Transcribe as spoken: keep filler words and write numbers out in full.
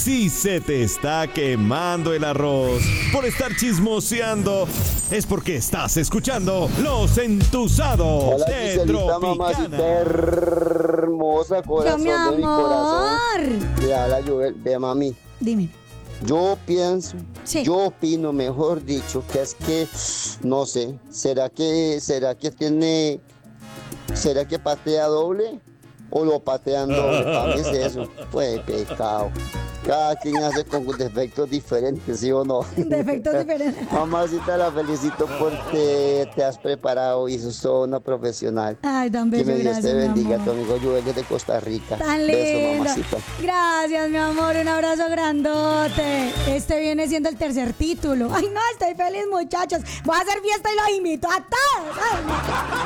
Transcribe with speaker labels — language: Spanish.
Speaker 1: Si se te está quemando el arroz por estar chismoseando, es porque estás escuchando Los Entusados
Speaker 2: Hola,
Speaker 1: de
Speaker 2: Giselita, mamacita
Speaker 1: Tropicana.
Speaker 2: hermosa, corazón
Speaker 3: Yo, mi
Speaker 2: de mi corazón.
Speaker 3: amor.
Speaker 2: Le habla Joel. Ve, mami,
Speaker 3: Dime.
Speaker 2: yo pienso,
Speaker 3: Sí.
Speaker 2: yo opino, mejor dicho, que es que, no sé, ¿será que, será que tiene, será que patea doble o lo patean doble? Para mí es eso, pues pecado. Cada quien hace con defectos diferentes, ¿sí o no?
Speaker 3: Defectos diferentes.
Speaker 2: Mamacita, la felicito porque te has preparado y sos toda una profesional.
Speaker 3: Ay, tan
Speaker 2: Que
Speaker 3: bello,
Speaker 2: me Dios
Speaker 3: gracias,
Speaker 2: te
Speaker 3: mi
Speaker 2: bendiga,
Speaker 3: amor.
Speaker 2: tu amigo Joel desde Costa Rica.
Speaker 3: Tan
Speaker 2: Beso,
Speaker 3: lindo.
Speaker 2: mamacita.
Speaker 3: Gracias, mi amor. Un abrazo grandote. Este viene siendo el tercer título. Ay, no, estoy feliz, muchachos. Voy a hacer fiesta y los invito a todos. Ay, no.